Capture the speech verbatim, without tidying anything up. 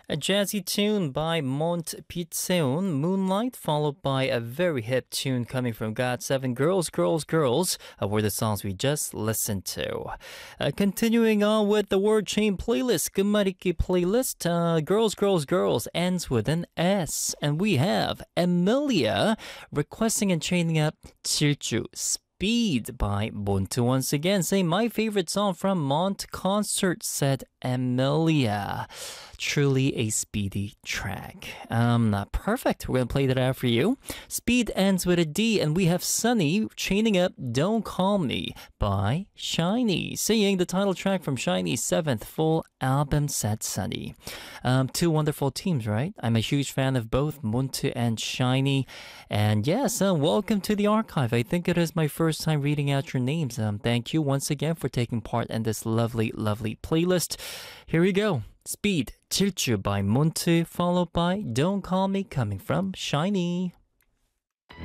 A jazzy tune by Mont Pitseon, Moonlight, followed by a very hip tune coming from got seven, Girls, Girls, Girls, uh, were the songs we just listened to. Uh, continuing on with the word chain playlist, 끝말잇기 playlist, uh, Girls, Girls, Girls ends with an S. And we have Emilia requesting and chaining up 질주, Speed by Montu once again, saying my favorite song from Mont concert, said Emilia. Truly a speedy track. Um, not perfect. We're gonna play that out for you. Speed ends with a D, and we have Sunny chaining up Don't Call Me by SHINee, singing the title track from SHINee's seventh full album set, Sunny. Um, two wonderful teams, right? I'm a huge fan of both Montu and SHINee. And yes, uh, welcome to the archive. I think it is my first time reading out your names. Um, thank you once again for taking part in this lovely, lovely playlist. Here we go. Speed, 질주 by Montu, followed by Don't Call Me coming from SHINee.